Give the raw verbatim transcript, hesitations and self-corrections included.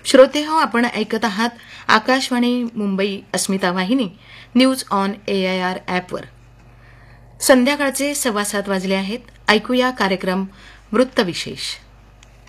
श्रोते हो, आपण ऐकत आहात आकाशवाणी मुंबई अस्मिता वाहिनी न्यूज ऑन एआयआर ॲपवर. संध्याकाळचे सव्वा सात वाजले आहेत. ऐकूया कार्यक्रम वृत्तविशेष.